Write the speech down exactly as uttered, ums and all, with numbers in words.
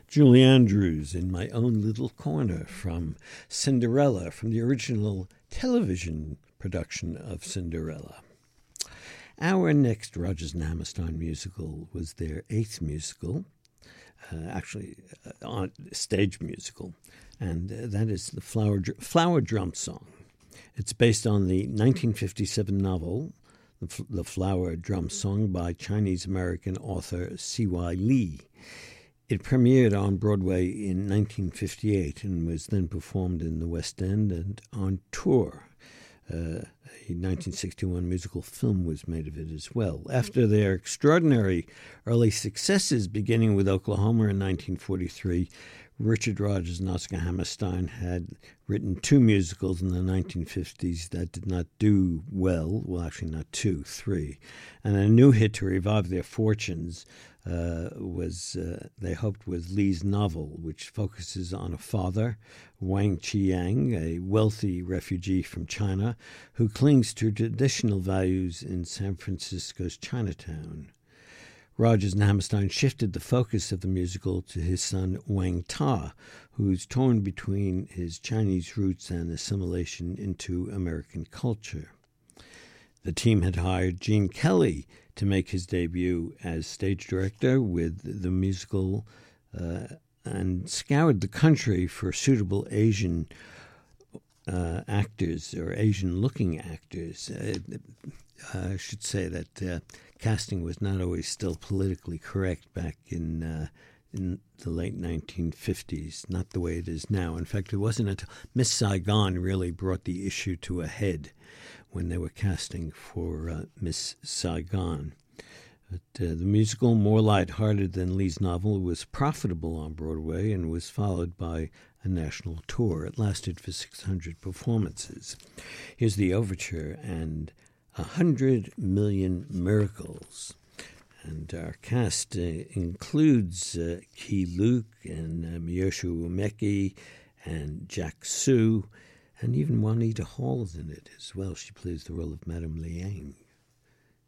Julie Andrews in My Own Little Corner from Cinderella, from the original television production of Cinderella. Our next Rodgers and Hammerstein musical was their eighth musical, uh, actually uh, on stage musical, and uh, that is the Flower, Flower Drum Song. It's based on the nineteen fifty-seven novel, The, the Flower Drum Song by Chinese-American author C Y Lee. It premiered on Broadway in nineteen fifty-eight and was then performed in the West End and on tour. Uh, a nineteen sixty-one musical film was made of it as well. After their extraordinary early successes, beginning with Oklahoma in nineteen forty-three, Richard Rodgers and Oscar Hammerstein had written two musicals in the nineteen fifties that did not do well. Well, actually not two, three. And a new hit to revive their fortunes uh, was, uh, they hoped, was Lee's novel, which focuses on a father, Wang Chiang, a wealthy refugee from China, who clings to traditional values in San Francisco's Chinatown. Rodgers and Hammerstein shifted the focus of the musical to his son Wang Ta, who's torn between his Chinese roots and assimilation into American culture. The team had hired Gene Kelly to make his debut as stage director with the musical uh, and scoured the country for suitable Asian uh, actors or Asian-looking actors. Uh, I should say that uh, casting was not always still politically correct back in uh, in the late nineteen fifties, not the way it is now. In fact, it wasn't until Miss Saigon really brought the issue to a head when they were casting for uh, Miss Saigon. But, uh, the musical, more lighthearted than Lee's novel, was profitable on Broadway and was followed by a national tour. It lasted for six hundred performances. Here's the overture and A Hundred Million Miracles. And our cast uh, includes uh, Key Luke and uh, Miyoshi Umeki and Jack Sue, and even Juanita Hall is in it as well. She plays the role of Madame Liang.